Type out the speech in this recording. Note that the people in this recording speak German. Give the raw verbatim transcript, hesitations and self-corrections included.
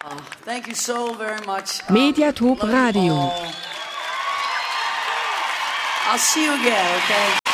Thank you so very much. Mediatop Radio. I'll see you again, okay?